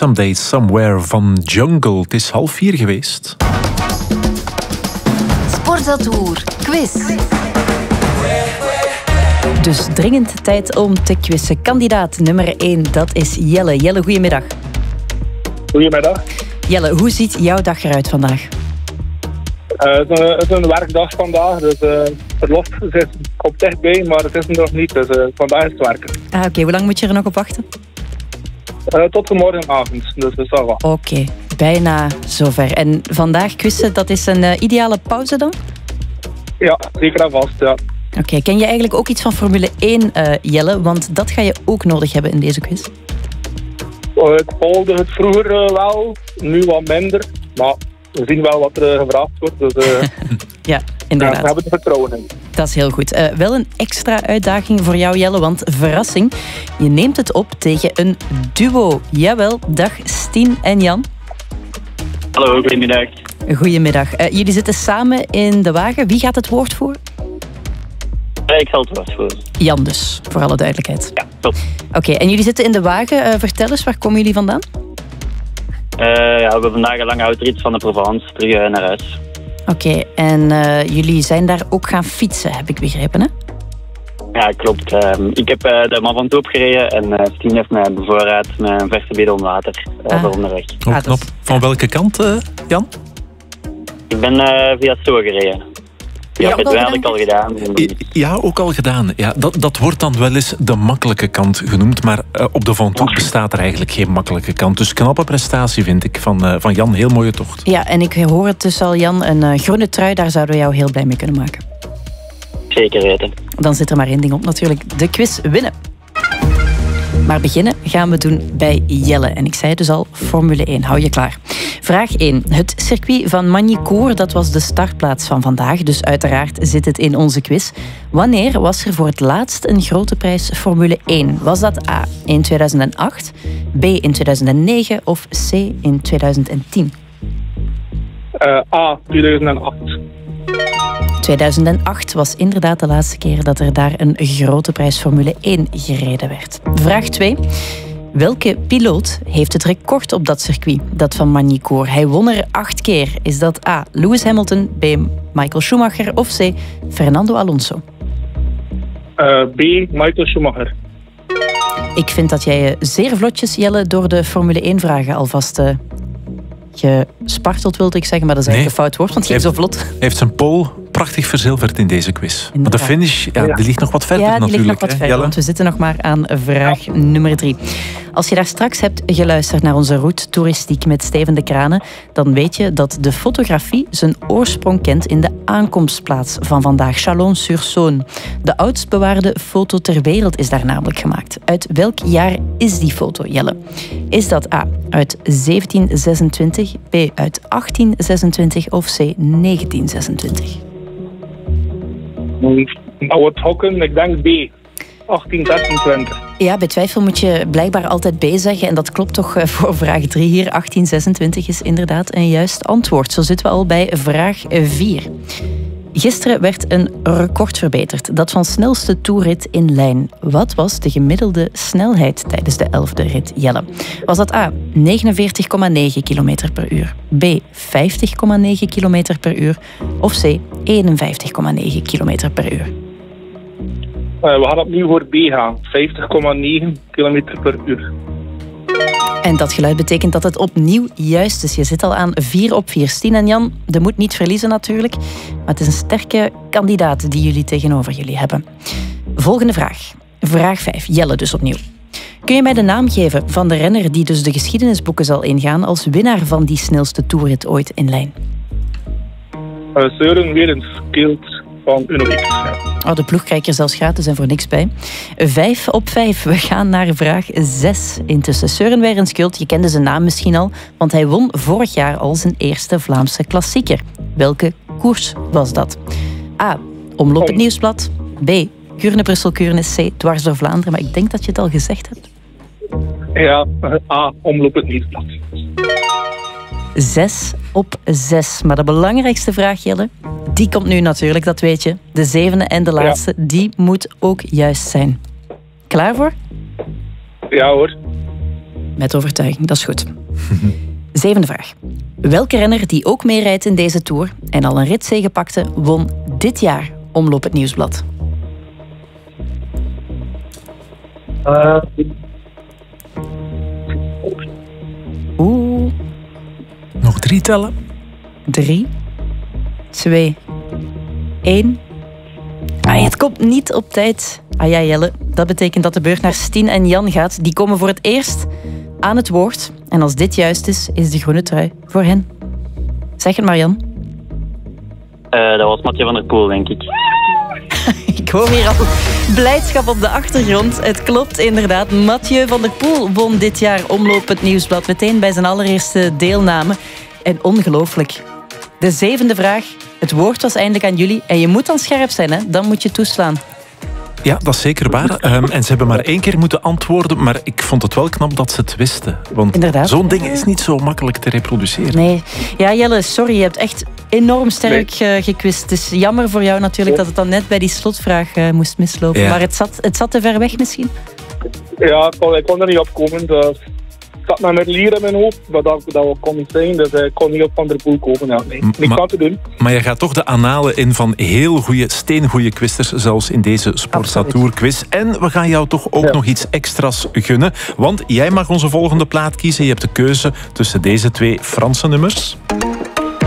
Someday Somewhere van Jungle. Het is 3:30 geweest. Sportatour quiz. Dus dringend tijd om te quizzen. Kandidaat nummer 1, dat is Jelle. Jelle, goedemiddag. Goedemiddag. Jelle, hoe ziet jouw dag eruit vandaag? Het is een werkdag vandaag, dus het loft zit op dichtbij, maar het is er nog niet, dus vandaag is het werken. Oké, hoe lang moet je er nog op wachten? Tot morgenavond, dus dat is al wat. Oké, bijna zover. En vandaag quizzen, dat is een ideale pauze dan? Ja, zeker en vast, ja. Oké, ken je eigenlijk ook iets van Formule 1, Jelle? Want dat ga je ook nodig hebben in deze quiz. Ik volgde het vroeger wel, nu wat minder, maar we zien wel wat er gevraagd wordt, dus ja, inderdaad. we hebben er vertrouwen in. Dat is heel goed. Wel een extra uitdaging voor jou, Jelle, want verrassing, je neemt het op tegen een duo. Jawel, dag Stien en Jan. Hallo, goedemiddag. Goedemiddag. Jullie zitten samen in de wagen. Wie gaat het woord voeren? Ik zal het woord voeren. Jan dus, voor alle duidelijkheid. Ja, top. Oké, en jullie zitten in de wagen. Vertel eens, waar komen jullie vandaan? We hebben vandaag een lange outreach van de Provence terug naar huis. Oké, en jullie zijn daar ook gaan fietsen, heb ik begrepen, hè? Ja, klopt. Ik heb de man van Toop gereden en Stien heeft mij bevoorraad met een verse bidon water voor onderweg. Oh, knap. Van welke kant, Jan? Ik ben via Stoor gereden. Ja, dat had ik al gedaan. Ja, ook al gedaan. Ja, dat wordt dan wel eens de makkelijke kant genoemd, maar op de Van Toep bestaat er eigenlijk geen makkelijke kant. Dus knappe prestatie vind ik van Jan. Heel mooie tocht. Ja, en ik hoor het dus al, Jan, een groene trui, daar zouden we jou heel blij mee kunnen maken. Zeker weten. Dan zit er maar één ding op natuurlijk, de quiz winnen. Maar beginnen gaan we doen bij Jelle. En ik zei dus al, Formule 1, hou je klaar. Vraag 1. Het circuit van Magny-Cours, dat was de startplaats van vandaag. Dus uiteraard zit het in onze quiz. Wanneer was er voor het laatst een grote prijs Formule 1? Was dat A, in 2008, B, in 2009 of C, in 2010? A, 2008. 2008 was inderdaad de laatste keer dat er daar een grote prijs Formule 1 gereden werd. Vraag 2. Welke piloot heeft het record op dat circuit, dat van Magny-Cours? Hij won er 8 keer. Is dat A, Lewis Hamilton, B, Michael Schumacher of C, Fernando Alonso? B, Michael Schumacher. Ik vind dat jij je zeer vlotjes, Jelle, door de Formule 1-vragen alvast gesparteld, wilde ik zeggen, maar dat is eigenlijk een fout woord, want je hebt zo vlot. Hij heeft zijn pole prachtig verzilverd in deze quiz. Maar de finish, die ligt nog wat verder natuurlijk. Ja, die ligt nog wat verder, want we zitten nog maar aan vraag nummer 3. Als je daar straks hebt geluisterd naar onze route toeristiek met Steven de Kranen, dan weet je dat de fotografie zijn oorsprong kent in de aankomstplaats van vandaag, Chalon-sur-Saône. De oudst bewaarde foto ter wereld is daar namelijk gemaakt. Uit welk jaar is die foto, Jelle? Is dat A, uit 1726, B, uit 1826 of C, 1926? Nou, het hokken, ik denk B, 1826. Ja, bij twijfel moet je blijkbaar altijd B zeggen. En dat klopt toch voor vraag 3 hier. 1826 is inderdaad een juist antwoord. Zo zitten we al bij vraag 4. Gisteren werd een record verbeterd. Dat van snelste toerrit in lijn. Wat was de gemiddelde snelheid tijdens de 11e rit, Jelle? Was dat A, 49,9 km per uur? B, 50,9 km per uur? Of C, 51,9 km per uur? We gaan opnieuw voor B gaan. 50,9 km per uur. En dat geluid betekent dat het opnieuw juist is. Je zit al aan 4 op 4. Stien en Jan, de moed niet verliezen natuurlijk. Maar het is een sterke kandidaat die jullie tegenover jullie hebben. Volgende vraag. Vraag 5. Jelle dus opnieuw. Kun je mij de naam geven van de renner die dus de geschiedenisboeken zal ingaan als winnaar van die snelste toerrit ooit in lijn? Søren Werenskild van Uno-X. Oh, de ploeg krijg je er zelfs gratis en voor niks bij. 5 op 5. We gaan naar vraag 6 intussen. Søren Werenskild, je kende zijn naam misschien al, want hij won vorig jaar al zijn eerste Vlaamse klassieker. Welke koers was dat? A, Omloop het Nieuwsblad. B, Kuurne-Brussel-Kuurne. C, Dwars door Vlaanderen. Maar ik denk dat je het al gezegd hebt. Ja, A, Omloop het Nieuwsblad. 6 op 6. Maar de belangrijkste vraag, Jelle, die komt nu natuurlijk, dat weet je. De 7e en de laatste, die moet ook juist zijn. Klaar voor? Ja hoor. Met overtuiging, dat is goed. 7e vraag. Welke renner die ook meerijdt in deze Tour en al een ritzege pakte, won dit jaar Omloop het Nieuwsblad? Nog 3 tellen. 3, 2, 1. Het komt niet op tijd. Ja, Jelle. Dat betekent dat de beurt naar Stien en Jan gaat. Die komen voor het eerst aan het woord. En als dit juist is, is de groene trui voor hen. Zeg het maar, Jan. Dat was Mathieu van der Poel, denk ik. Ik hoor hier al blijdschap op de achtergrond. Het klopt inderdaad. Mathieu van der Poel won dit jaar Omloop het Nieuwsblad. Meteen bij zijn allereerste deelname. En ongelooflijk. De 7e vraag. Het woord was eindelijk aan jullie. En je moet dan scherp zijn, hè? Dan moet je toeslaan. Ja, dat is zeker waar. En ze hebben maar 1 keer moeten antwoorden, maar ik vond het wel knap dat ze het wisten. Want zo'n ding is niet zo makkelijk te reproduceren. Nee. Ja, Jelle, sorry. Je hebt echt enorm sterk gekwist. Het is jammer voor jou natuurlijk dat het dan net bij die slotvraag moest mislopen. Ja. Maar het zat te ver weg misschien? Ja, ik kon er niet op komen. Ik zat met Lier in mijn hoofd, maar dat kon niet zijn. Dus ik kon niet op Van der Poel komen. Ja, nee, niks aan te doen. Maar je gaat toch de annalen in van heel goede, steengoeie quizers, zelfs in deze Sporza Tour quiz. En we gaan jou toch ook nog iets extra's gunnen. Want jij mag onze volgende plaat kiezen. Je hebt de keuze tussen deze 2 Franse nummers.